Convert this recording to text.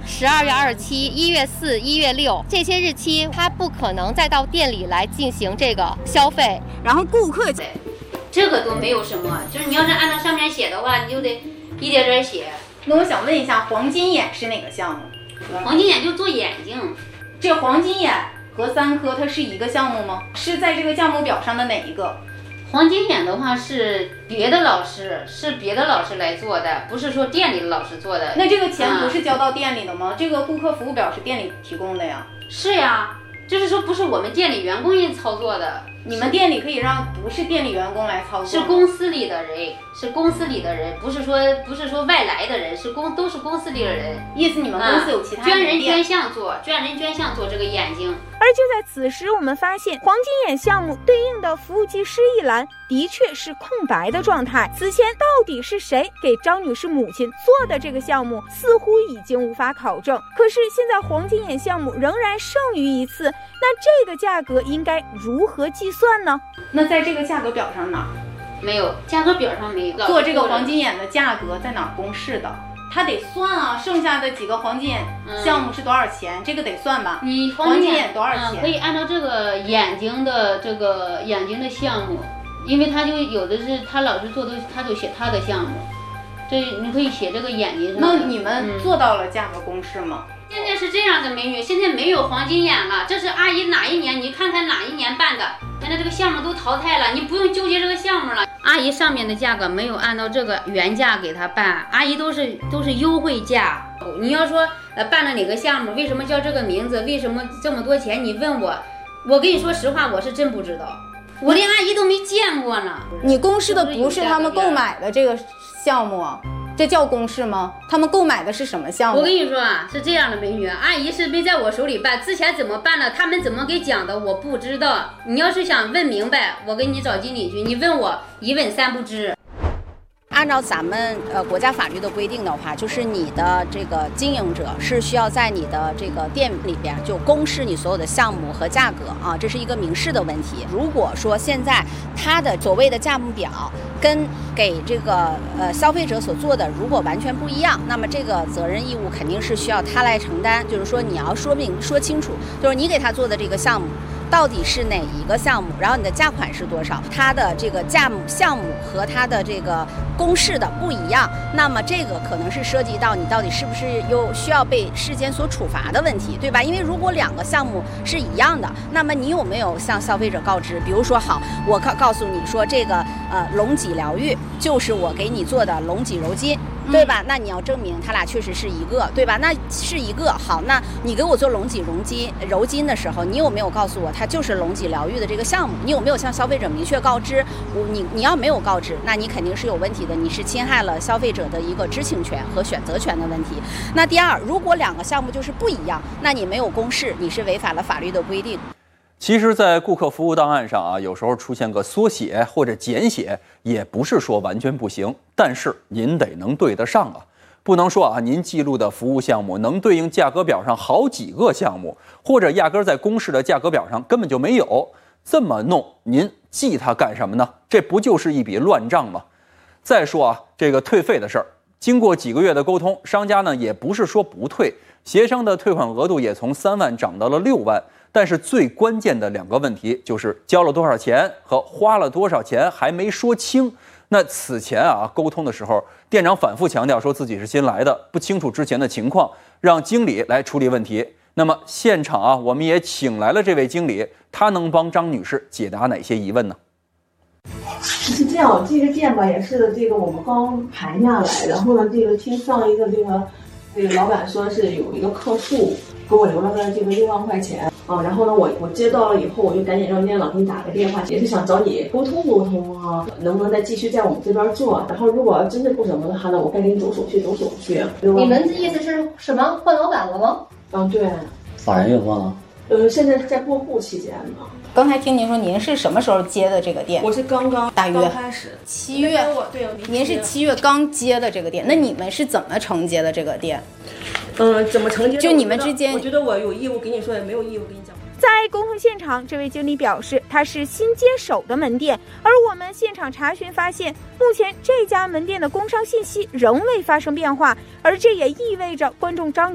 12月27、1月4、1月6这些日期，他不可能再到店里来进行这个消费。 然后顾客这个都没有什么，就是你要是按照上面写的话，你就得一点点写。 那我想问一下，黄金眼是哪个项目？ 黄金眼就做眼睛。 这黄金眼和3颗它是一个项目吗？是在这个价目表上的哪一个？ 黄金眼的话是别的老师来做的，不是说店里的老师做的。 那这个钱不是交到店里的吗？这个顾客服务表是店里提供的呀。 是呀，就是说不是我们店里员工人操作的。 你们店里可以让不是店里员工来操作， 是公司里的人，不是说外来的人，都是公司里的人。 意思你们公司有其他捐人捐项做这个眼睛。 而就在此时，我们发现黄金眼项目对应的服务技师一栏的确是空白的状态。此前到底是谁给张女士母亲做的这个项目，似乎已经无法考证。可是现在黄金眼项目仍然剩余一次，那这个价格应该如何计算呢？ 那在这个价格表上哪？ 没有，价格表上没有。 做这个黄金眼的价格在哪公示的？他得算啊，剩下的几个黄金眼项目是多少钱？这个得算吧。 你黄金眼多少钱？ 可以按照这个眼睛的项目，因为他就有的是他老师做的，他就写他的项目，这你可以写这个眼睛上。 那你们做到了价格公示吗？ 现在是这样的，美女，现在没有黄金眼了，这是阿姨哪一年？你看看哪一年办的？现在这个项目都淘汰了，你不用纠结这个项目了。阿姨上面的价格没有按照这个原价给他办，阿姨都是优惠价。你要说办了哪个项目，为什么叫这个名字，为什么这么多钱？你问我跟你说实话，我是真不知道，我连阿姨都没见过呢。 你公示的不是他们购买的这个项目啊？这叫公示吗？他们购买的是什么项目？ 我跟你说啊，是这样的，美女，阿姨是没在我手里办，之前怎么办的，他们怎么给讲的，我不知道。你要是想问明白，我给你找经理去，你问我一问三不知。 按照咱们国家法律的规定的话，就是你的这个经营者是需要在你的这个店里边就公示你所有的项目和价格啊，这是一个明示的问题。如果说现在他的所谓的价目表跟给这个消费者所做的如果完全不一样，那么这个责任义务肯定是需要他来承担。就是说你要说清楚，就是你给他做的这个项目到底是哪一个项目，然后你的价款是多少，它的这个项目和它的这个公示的不一样，那么这个可能是涉及到你到底是不是又需要被市监所处罚的问题，对吧？因为如果两个项目是一样的，那么你有没有向消费者告知？比如说好，我告诉你说这个隆脊疗愈就是我给你做的隆脊柔筋，对吧？那你要证明它俩确实是一个，对吧？那是一个。好，那你给我做隆脊柔筋的时候，你有没有告诉我它就是隆脊疗愈的这个项目？你有没有向消费者明确告知？你要没有告知，那你肯定是有问题的，你是侵害了消费者的一个知情权和选择权的问题。那第二，如果两个项目就是不一样，那你没有公示，你是违反了法律的规定。 其实，在顾客服务档案上啊，有时候出现个缩写或者简写，也不是说完全不行，但是您得能对得上啊，不能说啊，您记录的服务项目能对应价格表上好几个项目，或者压根在公示的价格表上根本就没有，这么弄，您记它干什么呢？这不就是一笔乱账吗？再说啊，这个退费的事儿，经过几个月的沟通，商家呢也不是说不退，协商的退款额度也从3万涨到了6万。但是最关键的两个问题就是交了多少钱和花了多少钱还没说清。那此前啊沟通的时候，店长反复强调说自己是新来的，不清楚之前的情况，让经理来处理问题。那么现场啊，我们也请来了这位经理，他能帮张女士解答哪些疑问呢？ 是这样，这个店吧也是这个我们刚盘下来，然后呢，这个听上一个这个老板说是有一个客户给我留了个这个6万块钱啊，然后呢我接到了以后，我就赶紧让店长给你打个电话，也是想找你沟通啊，能不能再继续在我们这边做？然后如果真的不什么的话呢，我该给你走手续。 你们的意思是什么？换老板了吗？ 对， 法人也换了。 现在是在过户期间呢。 刚才听您说您是什么时候接的这个店？ 我是大约开始 7月，对， 您是7月刚接的这个店，那你们是怎么承接的这个店？ 怎么承接？ 就你们之间， 我觉得我有义务跟你说，也没有义务跟你讲。 在沟通现场，这位经理表示，他是新接手的门店，而我们现场查询发现，目前这家门店的工商信息仍未发生变化，而这也意味着观众张